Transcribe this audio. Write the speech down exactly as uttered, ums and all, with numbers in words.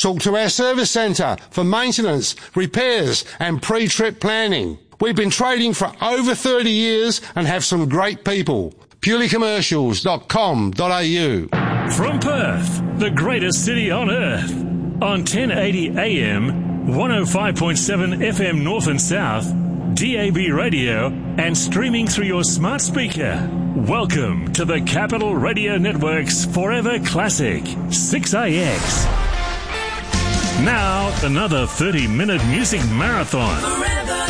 Talk to our service centre for maintenance, repairs and pre-trip planning. We've been trading for over thirty years and have some great people. purely commercials dot com dot a u. From Perth, the greatest city on earth, on ten eighty A M, one oh five point seven F M North and South, D A B radio, and streaming through your smart speaker. Welcome to the Capital Radio Network's Forever Classic, six A X. Now, another thirty-minute music marathon.